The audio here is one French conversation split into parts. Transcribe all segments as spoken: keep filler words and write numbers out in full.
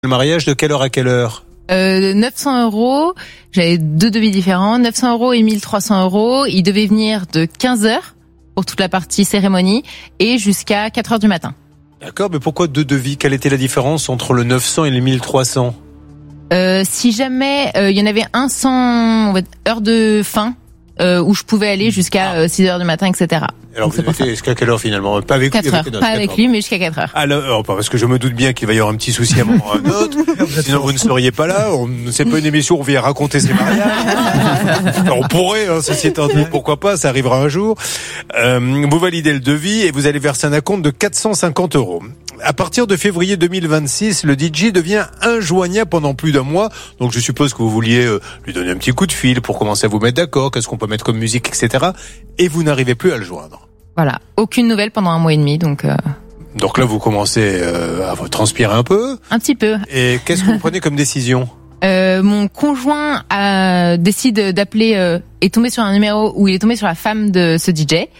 Le mariage de quelle heure à quelle heure? Euh, neuf cents euros, j'avais deux devis différents, neuf cents euros et mille trois cents euros. Il devait venir de quinze heures pour toute la partie cérémonie et jusqu'à quatre heures du matin. D'accord, mais pourquoi deux devis? Quelle était la différence entre le neuf cents et les mille trois cents? euh, Si jamais euh, il y en avait un sans heure de fin, euh, où je pouvais aller jusqu'à euh, six heures du matin, et cetera. Alors donc vous avez fait jusqu'à quelle heure finalement? Pas avec lui, quatre heures, avec pas avec lui, mais jusqu'à quatre heures. Alors, parce que je me doute bien qu'il va y avoir un petit souci à un moment ou à un autre. Sinon, vous ne seriez pas là. On, c'est pas une émission où on vient raconter ses mariages. Alors, on pourrait, hein, ceci étant dit, pourquoi pas, ça arrivera un jour. Euh, vous validez le devis et vous allez verser un acompte de quatre cent cinquante euros. À partir de février deux mille vingt-six, le D J devient injoignable pendant plus d'un mois. Donc, je suppose que vous vouliez euh, lui donner un petit coup de fil pour commencer à vous mettre d'accord, qu'est-ce qu'on peut mettre comme musique, et cetera. Et vous n'arrivez plus à le joindre. Voilà, aucune nouvelle pendant un mois et demi, donc... Euh... Donc là, vous commencez euh, à vous transpirer un peu. Un petit peu. Et qu'est-ce que vous prenez comme décision? euh, Mon conjoint a, décide d'appeler, euh, est tombé sur un numéro où il est tombé sur la femme de ce D J.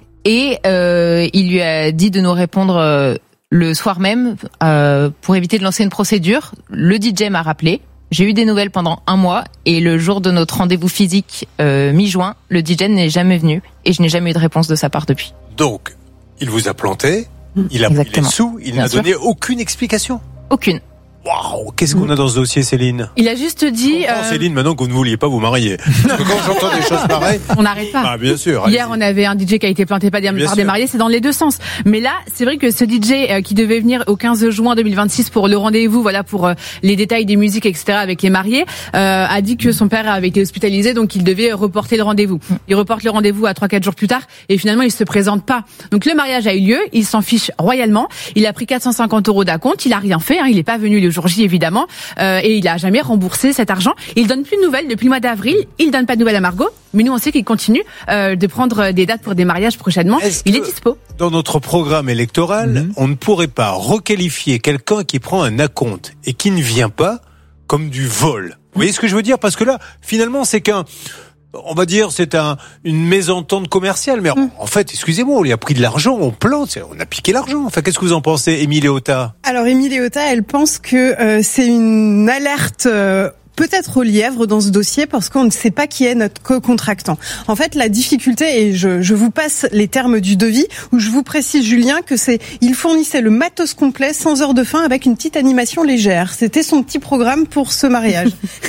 Et euh, il lui a dit de nous répondre euh, le soir même euh, pour éviter de lancer une procédure. Le D J m'a rappelé. J'ai eu des nouvelles pendant un mois et le jour de notre rendez-vous physique euh, mi-juin, le D J n'est jamais venu et je n'ai jamais eu de réponse de sa part depuis. Donc, il vous a planté, il a Exactement. pris les sous, il Bien n'a sûr. donné aucune explication. Aucune. Waouh, qu'est-ce qu'on a dans ce dossier, Céline? Il a juste dit... Comment, euh, Céline, maintenant que vous ne vouliez pas vous marier. Parce que quand j'entends des choses pareilles... On n'arrête pas. Ah, bien sûr. Hier, allez-y. on avait un D J qui a été planté pas Bien par sûr. des mariés, c'est dans les deux sens. Mais là, c'est vrai que ce D J euh, qui devait venir au quinze juin deux mille vingt-six pour le rendez-vous, voilà, pour euh, les détails des musiques, et cetera avec les mariés, euh, a dit que son père avait été hospitalisé, donc il devait reporter le rendez-vous. Il reporte le rendez-vous à trois quatre jours plus tard, et finalement, il se présente pas. Donc le mariage a eu lieu, il s'en fiche royalement. Il a pris quatre cent cinquante euros d'acompte, il a rien fait, hein, il est pas venu le jour J, évidemment. Euh, et il a jamais remboursé cet argent. Il donne plus de nouvelles depuis le mois d'avril. Il donne pas de nouvelles à Margot, mais nous on sait qu'il continue euh, de prendre des dates pour des mariages prochainement. Est-ce Il que- est dispo. Dans notre programme électoral, Mhm. on ne pourrait pas requalifier quelqu'un qui prend un acompte et qui ne vient pas comme du vol. Vous voyez ce que je veux dire? Parce que là, finalement, c'est qu'un... On va dire, c'est un, une mésentente commerciale, mais en, en fait, excusez-moi, on lui a pris de l'argent, on plante, c'est- on a piqué l'argent. Enfin, qu'est-ce que vous en pensez, Émilie Léota? Alors, Émilie Léota, elle pense que euh, c'est une alerte euh, peut-être au lièvre dans ce dossier parce qu'on ne sait pas qui est notre co-contractant. En fait, la difficulté, et je, je vous passe les termes du devis, où je vous précise, Julien, que c'est il fournissait le matos complet sans heure de fin avec une petite animation légère. C'était son petit programme pour ce mariage.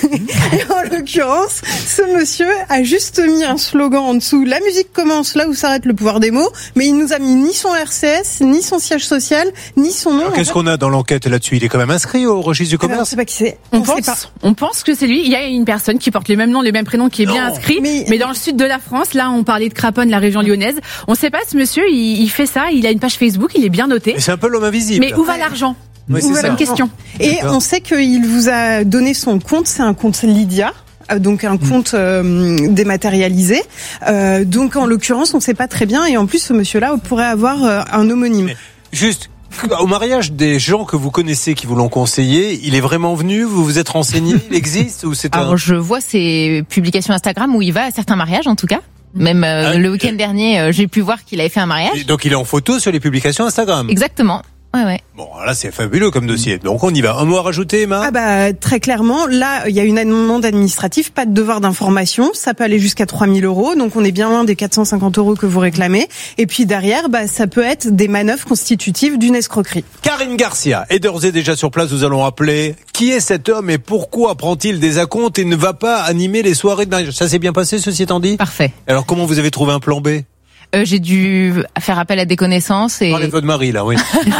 Et en l'occurrence, ce monsieur a juste mis un slogan en dessous. La musique commence là où s'arrête le pouvoir des mots, mais il nous a mis ni son R C S, ni son siège social, ni son nom. Alors, En qu'est-ce fait, qu'on a dans l'enquête là-dessus? Il est quand même inscrit au registre du alors, on commerce? sait pas qui c'est. On, sait pense, pas. on pense que c'est lui. Il y a une personne qui porte le même nom, le même prénom, qui est bien Non. inscrit. Mais- Mais, dans le sud de la France, là, on parlait de Craponne, la région lyonnaise. On sait pas, ce monsieur, il, il fait ça. Il a une page Facebook, il est bien noté. Mais c'est un peu l'homme invisible. Mais où va l'argent? Oui, c'est Où va ça. Bonne question. Et D'accord. on sait qu'il vous a donné son compte, c'est un compte Lydia. euh, Donc un compte euh, dématérialisé. Euh, donc en l'occurrence, on ne sait pas très bien. Et en plus, ce monsieur-là pourrait avoir euh, un homonyme. Mais juste, au mariage des gens que vous connaissez qui vous l'ont conseillé, il est vraiment venu? Vous vous êtes renseigné? Il existe ou c'est un... Alors je vois ses publications Instagram où il va à certains mariages en tout cas. Même euh, Ah, le week-end dernier, euh, j'ai pu voir qu'il avait fait un mariage. Et donc il est en photo sur les publications Instagram. Exactement. Ouais, ouais. Bon, là c'est fabuleux comme dossier. Donc on y va. Un mot à rajouter, Emma? Ah bah très clairement, là il y a une amende administrative, pas de devoir d'information, ça peut aller jusqu'à trois mille euros, donc on est bien loin des quatre cent cinquante euros que vous réclamez. Et puis derrière, bah ça peut être des manœuvres constitutives d'une escroquerie. Karine Garcia est d'ores et déjà sur place. Nous allons appeler. Qui est cet homme et pourquoi prend-il des acomptes et ne va pas animer les soirées de mariage? Ça s'est bien passé, ceci étant dit? Parfait. Alors comment vous avez trouvé un plan B? Euh, j'ai dû faire appel à des connaissances et Parlez de votre mari, là, oui.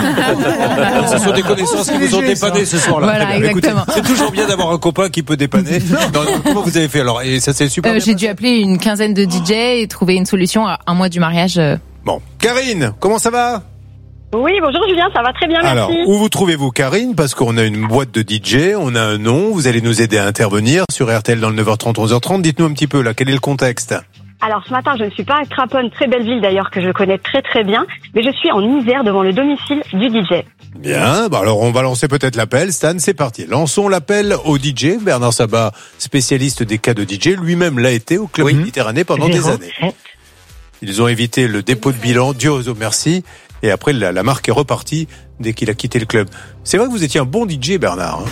Ce sont des connaissances qui vous ont dépanné ce soir-là. Voilà, Très bien. Écoutez, exactement. c'est toujours bien d'avoir un copain qui peut dépanner. Non, comment vous avez fait alors? Et ça c'est super euh, bien j'ai passé. dû appeler une quinzaine de D J et trouver une solution à un mois du mariage. euh. Bon, Karine, comment ça va? Oui, bonjour Julien, ça va très bien, merci. Alors, où vous trouvez-vous, Karine? Parce qu'on a une boîte de D J, on a un nom, vous allez nous aider à intervenir sur R T L dans le neuf heures trente, onze heures trente. Dites-nous un petit peu, là, quel est le contexte? Alors ce matin, je ne suis pas à Craponne, très belle ville d'ailleurs que je connais très très bien, mais je suis en Isère devant le domicile du D J. Bien, bah alors on va lancer peut-être l'appel. Stan, c'est parti. Lançons l'appel au D J. Bernard Sabat, spécialiste des cas de D J, lui-même l'a été au Club Oui. Méditerranée pendant des années. Ils ont évité le dépôt de bilan, Dieu aux merci, Et après, la, la marque est repartie dès qu'il a quitté le club. C'est vrai que vous étiez un bon D J, Bernard. Hein.